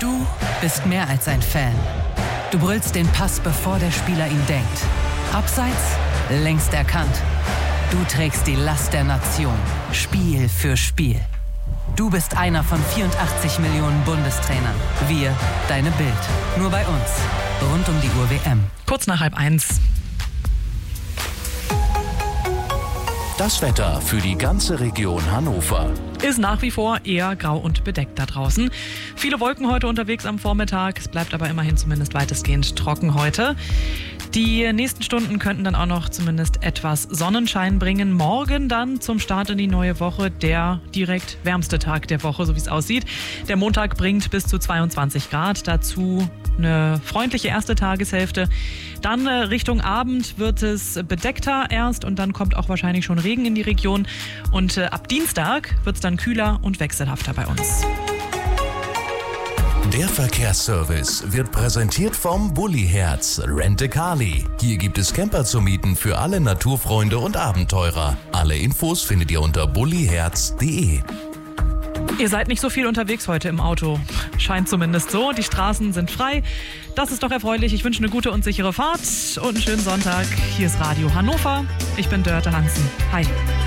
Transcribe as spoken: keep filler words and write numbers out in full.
Du bist mehr als ein Fan. Du brüllst den Pass, bevor der Spieler ihn denkt. Abseits, längst erkannt. Du trägst die Last der Nation, Spiel für Spiel. Du bist einer von vierundachtzig Millionen Bundestrainern. Wir, deine Bild. Nur bei uns. Rund um die Uhr W M. Kurz nach halb eins. Das Wetter für die ganze Region Hannover. Ist nach wie vor eher grau und bedeckt da draußen. Viele Wolken heute unterwegs am Vormittag. Es bleibt aber immerhin zumindest weitestgehend trocken heute. Die nächsten Stunden könnten dann auch noch zumindest etwas Sonnenschein bringen. Morgen dann zum Start in die neue Woche der direkt wärmste Tag der Woche, so wie es aussieht. Der Montag bringt bis zu zweiundzwanzig Grad. Dazu eine freundliche erste Tageshälfte. Dann äh, Richtung Abend wird es bedeckter erst und dann kommt auch wahrscheinlich schon Regen in die Region. Und äh, ab Dienstag wird es dann kühler und wechselhafter bei uns. Der Verkehrsservice wird präsentiert vom Bulli-Herz Rent-A-Carly. Hier gibt es Camper zu mieten für alle Naturfreunde und Abenteurer. Alle Infos findet ihr unter bulliherz punkt de. Ihr seid nicht so viel unterwegs heute im Auto. Scheint zumindest so. Die Straßen sind frei. Das ist doch erfreulich. Ich wünsche eine gute und sichere Fahrt und einen schönen Sonntag. Hier ist Radio Hannover. Ich bin Dörte Hansen. Hi.